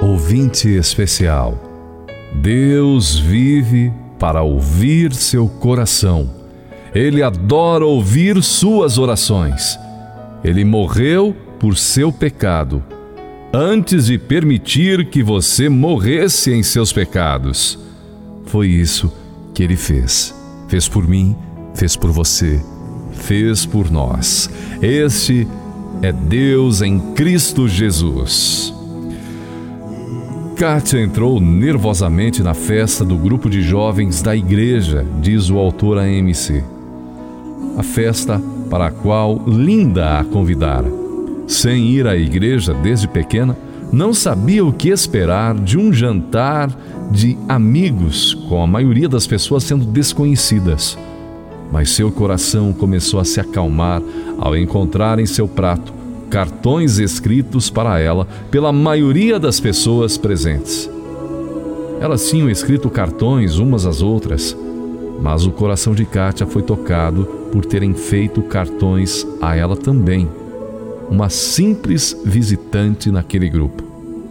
Ouvinte especial, Deus vive para ouvir seu coração. Ele adora ouvir suas orações. Ele morreu por seu pecado, antes de permitir que você morresse em seus pecados. Foi isso que Ele fez. Fez por mim, fez por você, fez por nós. Este é Deus em Cristo Jesus. Kátia entrou nervosamente na festa do grupo de jovens da igreja, diz o autor AMC. A festa para a qual Linda a convidara. Sem ir à igreja desde pequena, não sabia o que esperar de um jantar de amigos, com a maioria das pessoas sendo desconhecidas. Mas seu coração começou a se acalmar ao encontrar em seu prato cartões escritos para ela pela maioria das pessoas presentes. Elas tinham escrito cartões umas às outras, mas o coração de Kátia foi tocado por terem feito cartões a ela também, uma simples visitante naquele grupo.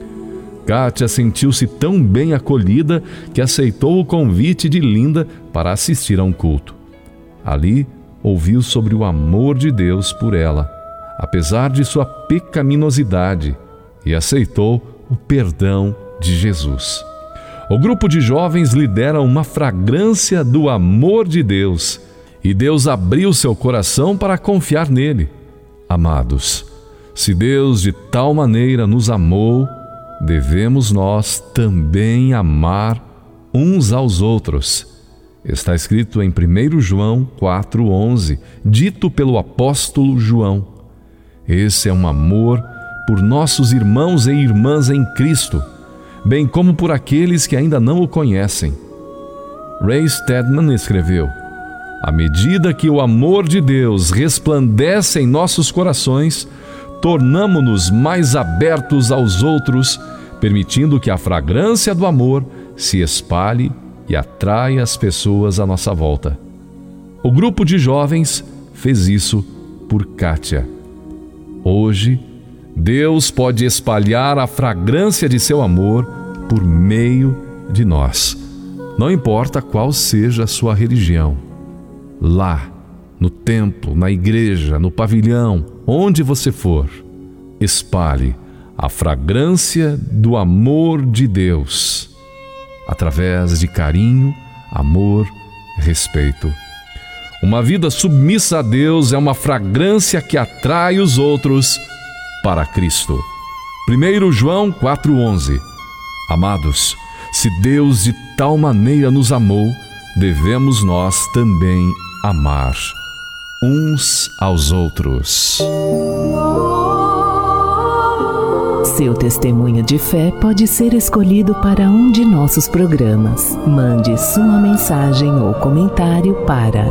Kátia sentiu-se tão bem acolhida que aceitou o convite de Linda para assistir a um culto. Ali, ouviu sobre o amor de Deus por ela, apesar de sua pecaminosidade, e aceitou o perdão de Jesus. O grupo de jovens lidera uma fragrância do amor de Deus, e Deus abriu seu coração para confiar nele. Amados, se Deus de tal maneira nos amou, devemos nós também amar uns aos outros. Está escrito em 1 João 4,11, dito pelo apóstolo João. Esse é um amor por nossos irmãos e irmãs em Cristo, bem como por aqueles que ainda não o conhecem. Ray Stedman escreveu: à medida que o amor de Deus resplandece em nossos corações, tornamo-nos mais abertos aos outros, permitindo que a fragrância do amor se espalhe e atraia as pessoas à nossa volta. O grupo de jovens fez isso por Kátia. Hoje, Deus pode espalhar a fragrância de seu amor por meio de nós. Não importa qual seja a sua religião. Lá, no templo, na igreja, no pavilhão, onde você for, espalhe a fragrância do amor de Deus, através de carinho, amor, respeito. Uma vida submissa a Deus é uma fragrância que atrai os outros para Cristo. 1 João 4,11. Amados, se Deus de tal maneira nos amou, devemos nós também amar uns aos outros. Seu testemunho de fé pode ser escolhido para um de nossos programas. Mande sua mensagem ou comentário para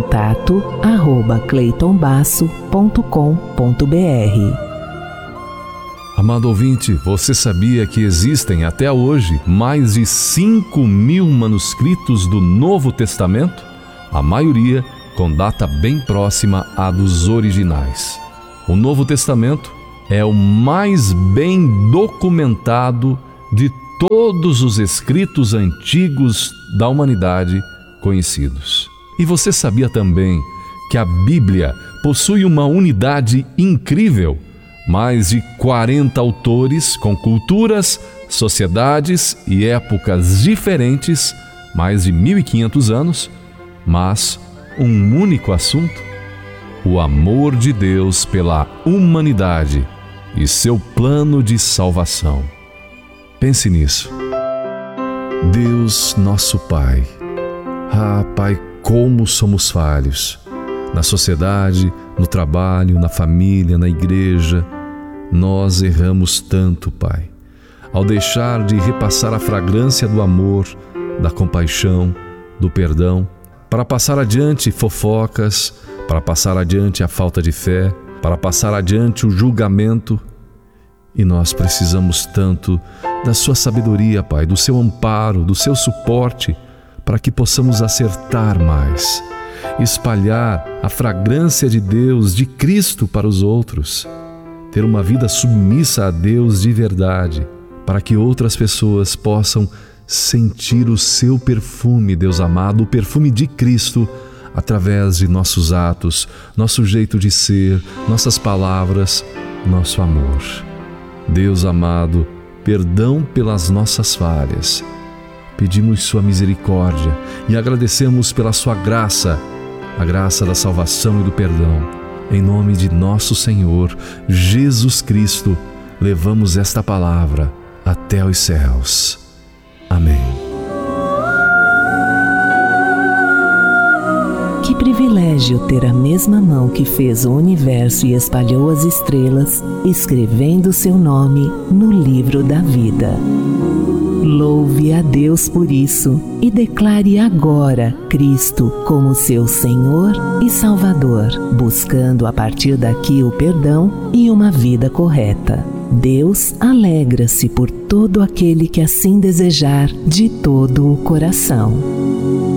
contato@cleitonbasso.com.br. Amado ouvinte, você sabia que existem até hoje mais de 5.000 manuscritos do Novo Testamento? A maioria com data bem próxima à dos originais. O Novo Testamento é o mais bem documentado de todos os escritos antigos da humanidade conhecidos. E você sabia também que a Bíblia possui uma unidade incrível? Mais de 40 autores com culturas, sociedades e épocas diferentes, mais de 1.500 anos, mas um único assunto: o amor de Deus pela humanidade e seu plano de salvação. Pense nisso. Deus, nosso Pai. Ah, Pai, como somos falhos. Na sociedade, no trabalho, na família, na igreja, nós erramos tanto, Pai, ao deixar de repassar a fragrância do amor, da compaixão, do perdão, para passar adiante fofocas, para passar adiante a falta de fé, para passar adiante o julgamento. E nós precisamos tanto da sua sabedoria, Pai, do seu amparo, do seu suporte, para que possamos acertar mais, espalhar a fragrância de Deus, de Cristo para os outros, ter uma vida submissa a Deus de verdade, para que outras pessoas possam sentir o seu perfume, Deus amado, o perfume de Cristo, através de nossos atos, nosso jeito de ser, nossas palavras, nosso amor. Deus amado, perdão pelas nossas falhas. Pedimos sua misericórdia e agradecemos pela sua graça, a graça da salvação e do perdão. Em nome de nosso Senhor Jesus Cristo, levamos esta palavra até os céus. Amém. Que privilégio ter a mesma mão que fez o universo e espalhou as estrelas, escrevendo seu nome no livro da vida. Louve a Deus por isso e declare agora Cristo como seu Senhor e Salvador, buscando a partir daqui o perdão e uma vida correta. Deus alegra-se por todo aquele que assim desejar de todo o coração.